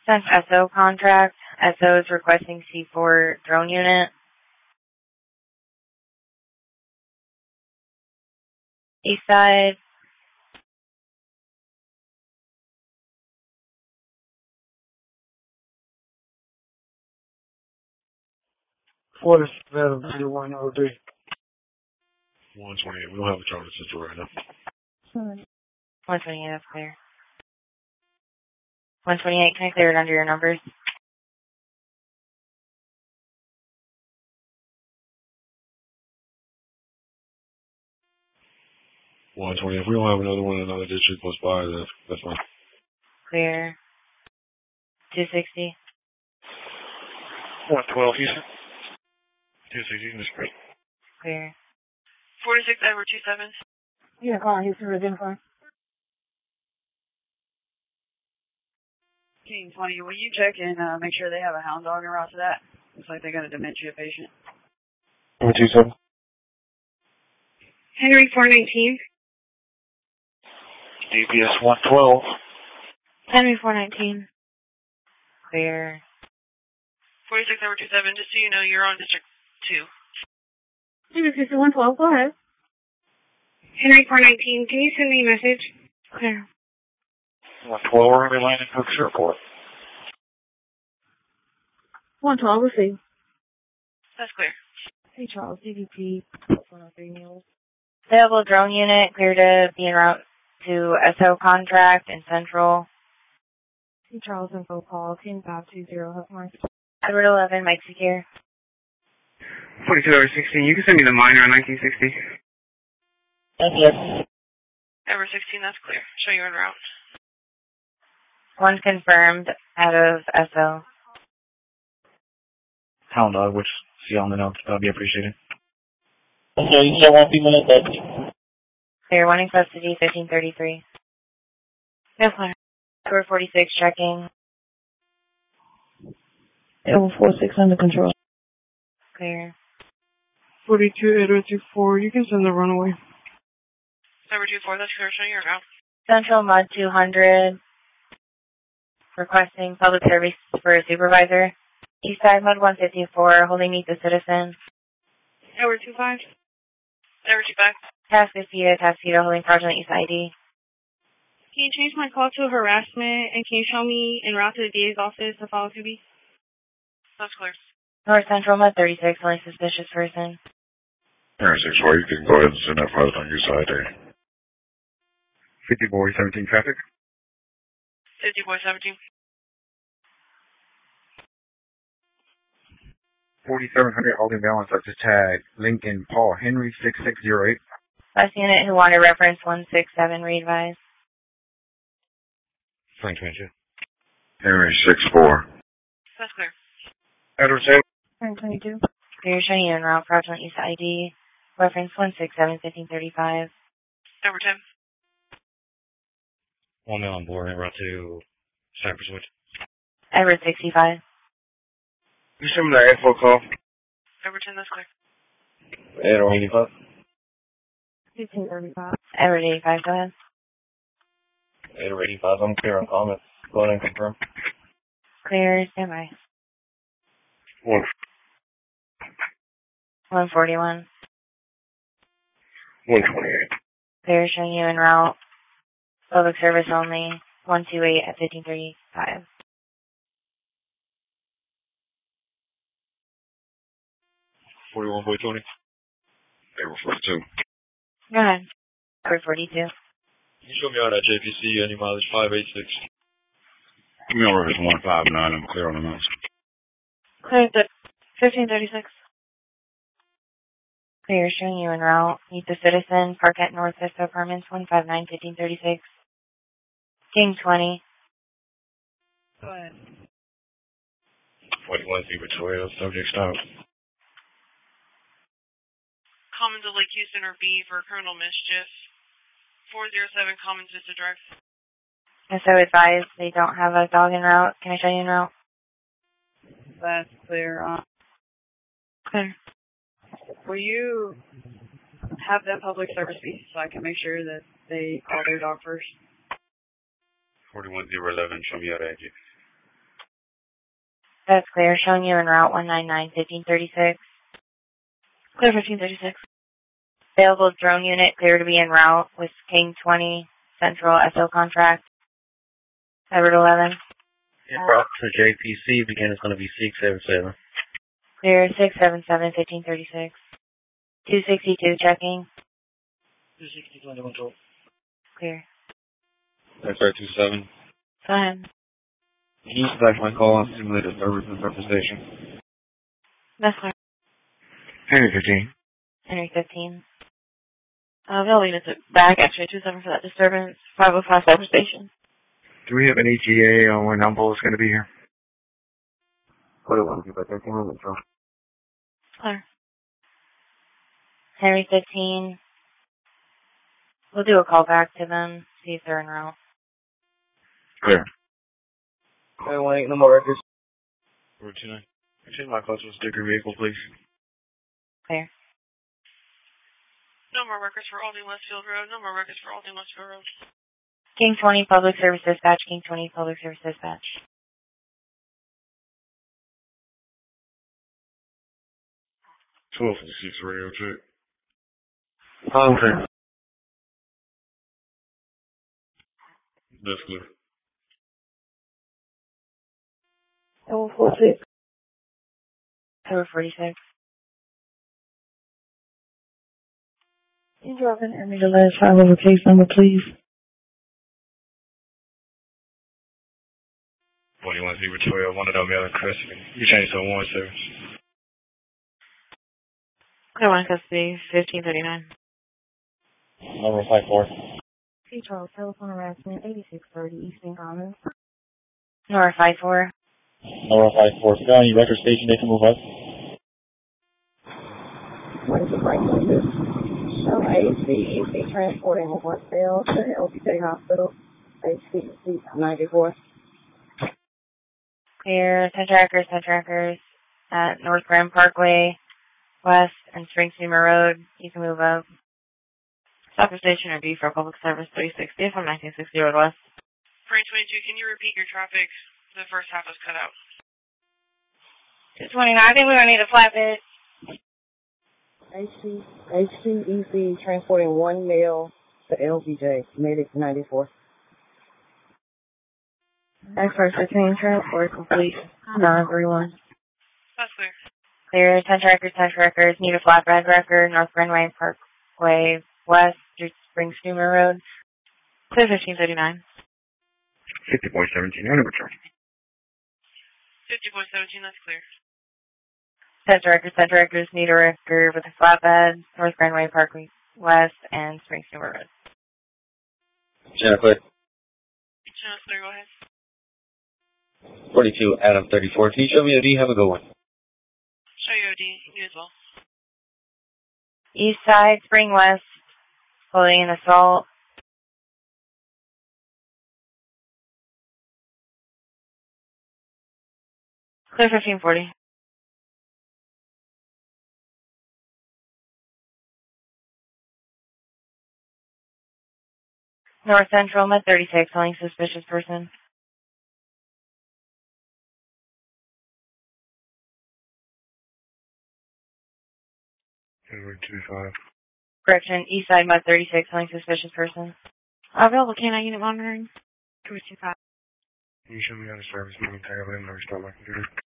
Since SO contract, SO is requesting C4 drone unit. East side. What is that of 0103? 128. We don't have a charter central right now. 128, that's clear. 128, can I clear it under your numbers? If we don't have another one in another district close by, that's fine. Clear. 260. 112, Houston. 260, that's great. Clear. 46 Edward 27. Yeah, call Houston, identify. King 20, will you check and make sure they have a hound dog en route to that? Looks like they got a dementia patient. 127. Henry 419. DPS 112. Henry 419. Clear. 46 Edward 27, just so you know, you're on District 2. Henry 112, go ahead. Henry 419, can you send me a message? Clear. 112, we're going to be landing Cooks Airport. 112, receive. That's clear. Hey, Charles, DVP, 103 Mules. Available drone unit, clear to be en route to SO contract in Central. Hey, Charles, info call, 10520, Huffmark. Edward 11, Mike secure. 42 over 16, you can send me the minor on 1960. Yes. Edward 16, that's clear. Show you en route. One confirmed out of SO. Hound dog, which see on the notes, that'll be appreciated. Okay, you still want people at Clear, one in custody, 1533. Yes, sir. Edward 46 checking. Edward 46 under control. Clear. 42, Edward 24, you can send the runaway. Edward 24, that's clear. Show you en route. Central Mud 200. Requesting public service for a supervisor. Eastside Mud 154, holding meet the citizen. Edward 25. Edward 25. Tasquita, holding fraudulent use ID. Can you change my call to harassment, and can you show me en route to the DA's office to follow 2B? That's clear. North Central Mud 36, holding suspicious person. Area 6-4, you can go ahead and send that pilot on your side there. 50 boy 17 traffic. 50 boy 17. 4700 holding balance up to tag Lincoln Paul Henry 6608. Last unit who wanted reference 167, re-advise. Frank 22. Henry 64. That's clear. Edward 7. Frank 22. Clear, showing you en route, fraudulent use ID. Reference 167, 1535. Edward 10. 1 male on board, en route to Cypress Woods. Edward 65. You send me that info call. Edward 10, that's clear. Edward 85. 1535. Edward 85, go ahead. Edward 85, I'm clear on comments. Go ahead and confirm. Clear, stand by. 141. 128. Clear, showing you en route. Public service only. 128 at 1535. 41 boy 20. Edward 42. Go ahead. Edward 42. Can you show me on that JPC, any mileage 586? Give me on reference 159, I'm clear on the nose. Clear, 1536. Clear, showing you en route. Meet the citizen. Park at North Vista Apartments, 159, 1536. King 20. Go ahead. 41 Fever Toyota, subject stop. Commons of Lake Houston or B for criminal mischief. 407 Commons Vista Drive. So advised they don't have a dog en route. Can I show you en route? That's clear. Clear. Will you have that public service piece so I can make sure that they call their dog first? 41-011, show me how to exit. That's clear. Showing you en route 199-1536. Clear 1536. Available drone unit clear to be en route with King 20 Central SO contract. Edward 11. Route to JPC, begin is going to be 677. Clear 677-1536. 262 checking. 260, Clear. X-ray 27. Go ahead. Can you back my call on simulated service and representation? That's clear. Henry 15. Henry 15. They'll leave it back, actually, 27 for that disturbance. 505 Cyber Station. Do we have an ETA on when Humboldt is going to be here? What do you want to do about 13 minutes, bro? Clear. Henry 15. We'll do a call back to them, see if they're en route. Clear. Hey, wait, no more records. Route 29. Change my call to a sticker vehicle, please. Clear. No more records for Aldine Westfield Road. No more records for Aldine Westfield Road. King 20 Public Service Dispatch. King 20 Public Service Dispatch. Twelve 56 radio check. Okay. That's clear. 46. Edward 46. Can you drop in me the last five over case number, please? What do you want to see with 12? One of them male in custody. You changed to a warrant service. Clear 1 custody, 1539. Number 54. C. Charles, telephone harassment, 8630 Eastern Commons. Nora 54. Number 54. County record station, they can move up. What is the break on this? So AC transporting Northfield to LBJ Hospital, HC 94. Clear. 10 trackers at North Grand Parkway West and Spring Steamer Road. You can move up. Stop station or B for public service 360 from 1960 Road West. Parade 22, can you repeat your traffic? The first half was cut out. 229, I think we're going to need a flatbed. HCEC transporting one male to LBJ, Medic 94. X-ray 15 transport complete, 931. That's clear. Clear. 10 trackers, need a flatbed wrecker, North Greenway Parkway West, through Spring Steamer Road. Clear 1539. 50.17, I never charge. 50.17, that's clear. 10 trackers, need a wrecker with a flatbed, North Greenway Parkway West and Spring Steamer Road. Channel clear. Channel clear, go ahead. 42, Adam 34. Can you show me OD? Have a good one. Show you OD, you as well. East side, Spring West, holding an assault. Clear 1540. North Central, Med 36, holding suspicious person. Edward 25. Correction, East side, Med 36, holding suspicious person. Available canine unit monitoring. 225. Can you show me how the service momentarily and restart my computer?